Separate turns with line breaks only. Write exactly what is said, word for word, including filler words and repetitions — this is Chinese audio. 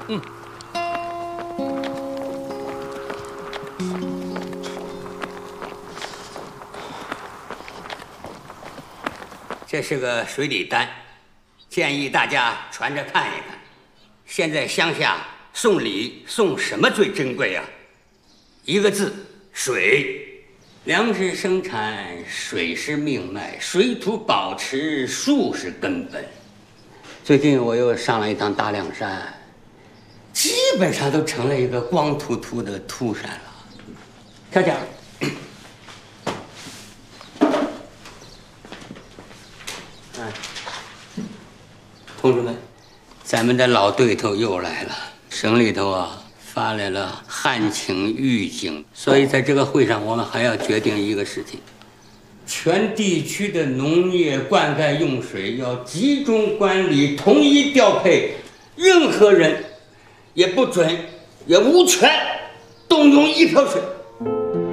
嗯。
这是个水礼单，建议大家传着看一看。现在乡下送礼送什么最珍贵啊？一个字，水。粮食生产，水是命脉，水土保持，树是根本。最近我又上了一趟大凉山，基本上都成了一个光秃秃的秃山了。小蒋，嗯，同志们，咱们的老对头又来了，省里头啊。发来了旱情预警，所以在这个会上，我们还要决定一个事情：全地区的农业灌溉用水要集中管理，统一调配，任何人也不准也无权动用一瓢水。